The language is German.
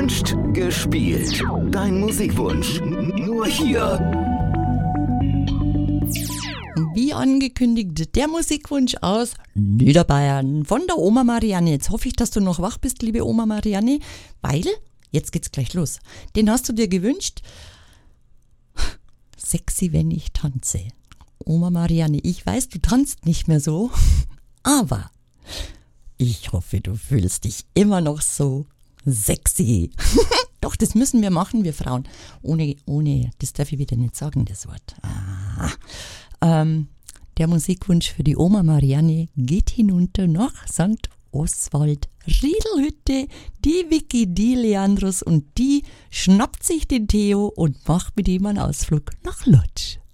Gewünscht, gespielt. Dein Musikwunsch. Nur hier. Wie angekündigt, der Musikwunsch aus Niederbayern von der Oma Marianne. Jetzt hoffe ich, dass du noch wach bist, liebe Oma Marianne, weil jetzt geht's gleich los. Den hast du dir gewünscht. Sexy, wenn ich tanze. Oma Marianne, ich weiß, du tanzt nicht mehr so, aber ich hoffe, du fühlst dich immer noch so sexy. Doch, das müssen wir machen, wir Frauen. Ohne, das darf ich wieder nicht sagen, das Wort. Der Musikwunsch für die Oma Marianne geht hinunter nach St. Oswald, Riedelhütte. Die Vicky, die Leandros und die schnappt sich den Theo und macht mit ihm einen Ausflug nach Lodz.